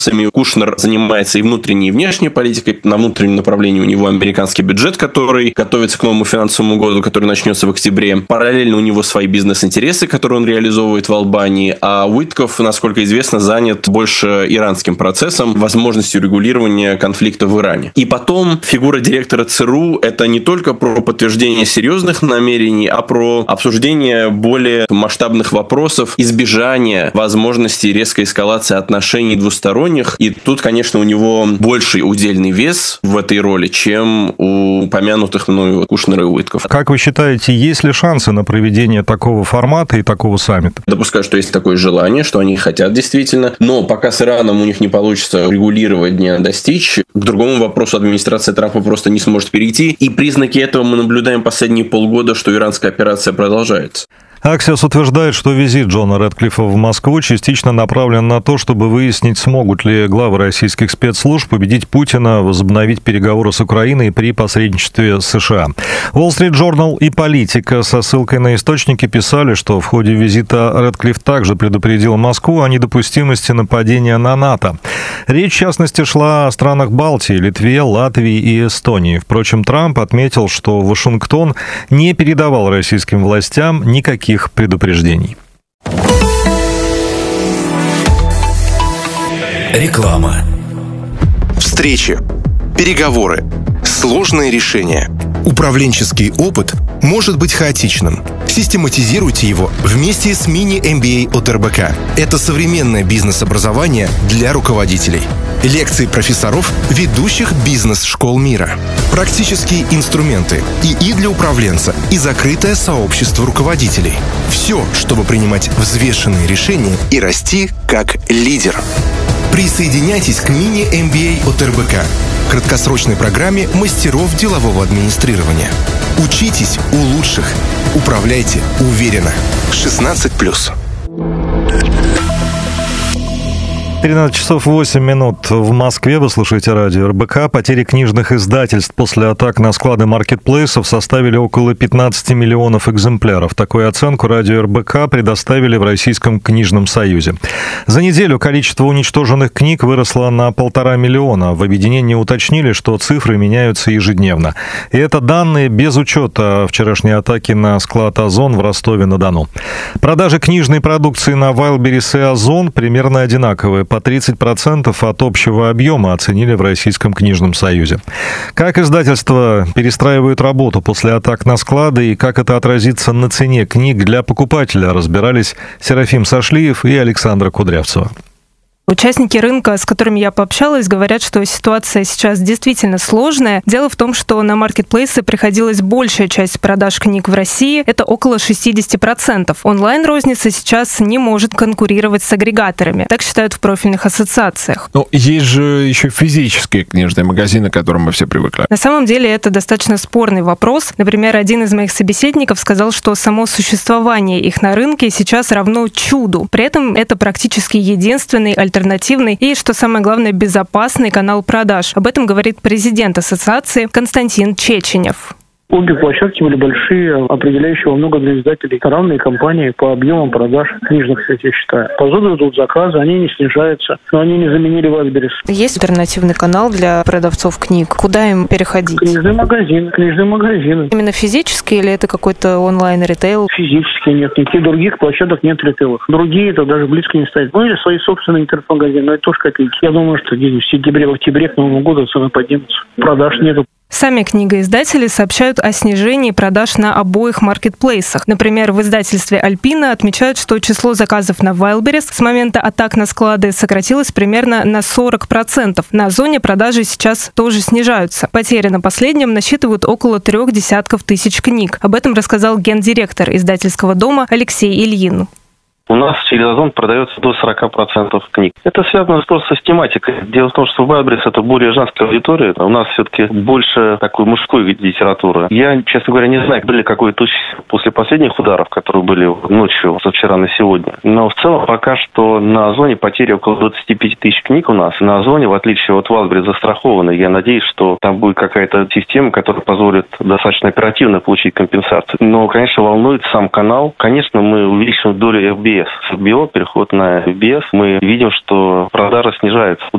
Кушнер занимается и внутренней, и внешней политикой. На внутреннем направлении у него американский бюджет, который готовится к новому финансовому году, который начнется в октябре. Параллельно у него свои бизнес-интересы, которые он реализовывает в Албании. А Уитков, насколько известно, занят больше иранским процессом, возможностью регулирования конфликта в Иране. И потом фигура директора ЦРУ – это не только про подтверждение серьезных намерений, а про обсуждение более масштабных вопросов, избежание возможности резкой эскалации отношений двусторонних. И тут, конечно, у него больший удельный вес в этой роли, чем у упомянутых мною Кушнера и Уитков. Как вы считаете, есть ли шансы на проведение такого формата и такого саммита? Допускаю, что есть такое желание, что они хотят действительно. Но пока с Ираном у них не получится регулировать, не достичь, к другому вопросу администрация Трампа просто не сможет перейти. И признаки этого мы наблюдаем последние полгода, что иранская операция продолжается. Аксиос утверждает, что визит Джона Рэдклиффа в Москву частично направлен на то, чтобы выяснить, смогут ли главы российских спецслужб убедить Путина возобновить переговоры с Украиной при посредничестве США. Wall Street Journal и Политика со ссылкой на источники писали, что в ходе визита Рэдклифф также предупредил Москву о недопустимости нападения на НАТО. Речь, в частности, шла о странах Балтии, Литве, Латвии и Эстонии. Впрочем, Трамп отметил, что Вашингтон не передавал российским властям никаких предупреждений. Реклама. Встречи, переговоры, сложные решения. Управленческий опыт может быть хаотичным. Систематизируйте его вместе с мини-MBA от РБК. Это современное бизнес-образование для руководителей. Лекции профессоров ведущих бизнес-школ мира. Практические инструменты и для управленца, и закрытое сообщество руководителей. Все, чтобы принимать взвешенные решения и расти как лидер. Присоединяйтесь к мини-MBA от РБК, краткосрочной программе мастеров делового администрирования. Учитесь у лучших. Управляйте уверенно. 16+. 13 часов 8 минут в Москве. Вы слушаете радио РБК. Потери книжных издательств после атак на склады маркетплейсов составили около 15 миллионов экземпляров. Такую оценку радио РБК предоставили в Российском книжном союзе. За неделю количество уничтоженных книг выросло на 1,5 миллиона. В объединении уточнили, что цифры меняются ежедневно. И это данные без учета вчерашней атаки на склад «Озон» в Ростове-на-Дону. Продажи книжной продукции на Wildberries и Озон примерно одинаковые. По 30% от общего объема оценили в Российском книжном союзе. Как издательства перестраивают работу после атак на склады и как это отразится на цене книг для покупателя, разбирались Серафим Сашлиев и Александра Кудрявцева. Участники рынка, с которыми я пообщалась, говорят, что ситуация сейчас действительно сложная. Дело в том, что на маркетплейсы приходилась большая часть продаж книг в России. Это около 60%. Онлайн-розница сейчас не может конкурировать с агрегаторами. Так считают в профильных ассоциациях. Но есть же еще физические книжные магазины, к которым мы все привыкли. На самом деле это достаточно спорный вопрос. Например, один из моих собеседников сказал, что само существование их на рынке сейчас равно чуду. При этом это практически единственный альтернативный и, что самое главное, безопасный канал продаж. Об этом говорит президент ассоциации Константин Чеченев. Обе площадки были большие, определяющие во много для издателей. Равные компании по объемам продаж книжных, кстати, я считаю. По зону идут заказы, они не снижаются, но они не заменили Wildberries. Есть альтернативный канал для продавцов книг? Куда им переходить? Книжные магазины. Именно физически или это какой-то онлайн-ритейл? Физически нет. Никаких других площадок нет ритейлов. Другие это даже близко не стоят. Ну или свои собственные интернет-магазины, но это тоже копейки. Я думаю, что где-нибудь в сентябре, в октябре к Новому году цены поднимутся. Продаж нету. Сами книгоиздатели сообщают о снижении продаж на обоих маркетплейсах. Например, в издательстве «Альпина» отмечают, что число заказов на Wildberries с момента атак на склады сократилось примерно на 40%. На Озоне продажи сейчас тоже снижаются. Потери на последнем насчитывают около 3 десятков тысяч книг. Об этом рассказал гендиректор издательского дома Алексей Ильин. У нас через Озон продается до 40% книг. Это связано просто с тематикой. Дело в том, что Wildberries это более женская аудитория. У нас все-таки больше такой мужской вид литературы. Я, честно говоря, не знаю, были какой-то после последних ударов, которые были ночью, со вчера на сегодня. Но в целом пока что на Озоне потери около 25 тысяч книг у нас. На Озоне, в отличие от Wildberries, застрахованы. Я надеюсь, что там будет какая-то система, которая позволит достаточно оперативно получить компенсацию. Но, конечно, волнует сам канал. Конечно, мы увеличим долю FBA. FBS. С FBO переход на FBS. Мы видим, что продажи снижаются.